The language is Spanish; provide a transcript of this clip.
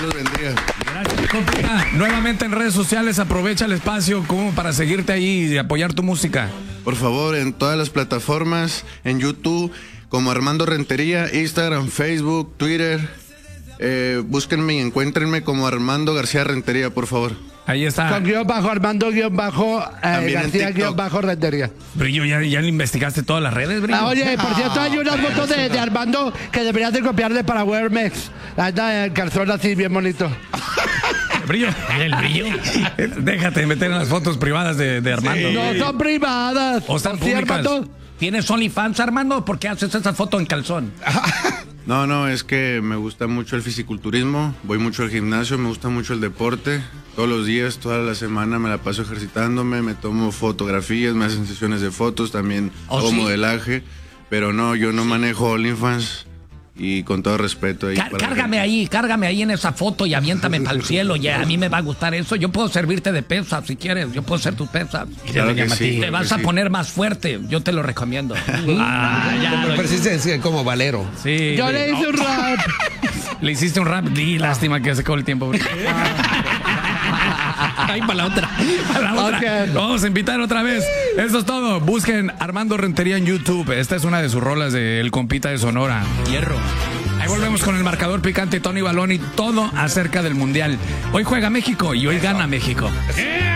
los bendiga. Gracias, compita. Nuevamente en redes sociales, aprovecha el espacio como para seguirte ahí y apoyar tu música. Por favor, en todas las plataformas, en YouTube, como Armando Rentería, Instagram, Facebook, Twitter. Búsquenme y encuéntrenme como Armando García Rentería, por favor. Ahí está. Con guión bajo Armando guión bajo García guión bajo Rentería. Brillo, ¿ya le investigaste todas las redes, Brillo? Oye, por cierto, hay unas fotos de Armando que deberías de copiarle para Wearmex. Anda el calzón así bien bonito. Brillo. ¿El Brillo? Déjate meter en las fotos privadas de Armando. Sí. No son privadas. O están públicas. ¿Tienes OnlyFans, Armando? ¿Por qué haces esa foto en calzón? No, es que me gusta mucho el fisiculturismo, voy mucho al gimnasio, me gusta mucho el deporte. Todos los días, toda la semana me la paso ejercitándome, me tomo fotografías, me hacen sesiones de fotos, también hago modelaje. Pero no, yo no manejo OnlyFans. Y con todo respeto ahí. Cárgame ahí en esa foto y aviéntame para el cielo. Ya, a mí me va a gustar eso. Yo puedo servirte de pesas si quieres. Yo puedo ser tu pesas. Claro que sí, te vas a poner más fuerte. Yo te lo recomiendo. Pero sí es como Valero. Sí. Yo le hice un rap. Le hiciste un rap. Lástima que se acabó el tiempo. Ahí para la otra. Okay. Vamos a invitar otra vez. Eso es todo. Busquen Armando Rentería en YouTube. Esta es una de sus rolas del compita de Sonora. Hierro. Ahí volvemos con el marcador picante Tony Balón y todo acerca del Mundial. Hoy juega México y hoy gana México.